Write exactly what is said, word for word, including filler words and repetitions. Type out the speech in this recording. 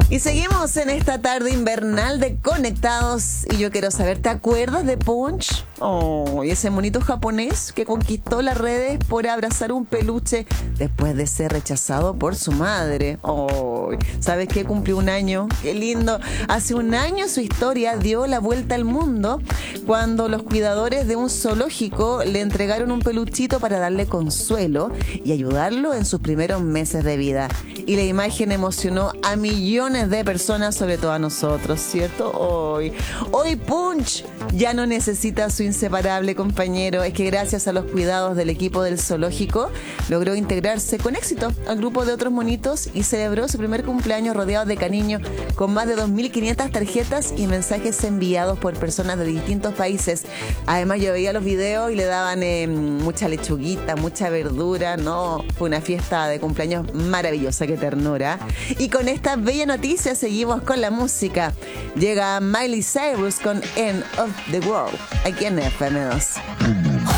Y seguimos en esta tarde invernal de Conectados. Y yo quiero saber, ¿te acuerdas de Punch? Oh, y ese monito japonés que conquistó las redes por abrazar un peluche después de ser rechazado por su madre. Oh, ¿sabes qué? Cumplió un año. ¡Qué lindo! Hace un año su historia dio la vuelta al mundo cuando los cuidadores de un zoológico le entregaron un peluchito para darle consuelo y ayudarlo en sus primeros meses de vida. Y la imagen emocionó a millones de personas, sobre todo a nosotros, ¿cierto? Hoy, hoy Punch ya no necesita a su inseparable compañero. Es que gracias a los cuidados del equipo del zoológico logró integrarse con éxito al grupo de otros monitos y celebró su primer cumpleaños rodeado de cariño con más de dos mil quinientas tarjetas y mensajes enviados por personas de distintos países. Además, yo veía los videos y le daban eh, mucha lechuguita, mucha verdura. No, fue una fiesta de cumpleaños maravillosa, qué ternura. Y con esta bella noticia seguimos con la música. Llega Miley Cyrus con End of the World aquí en F M dos.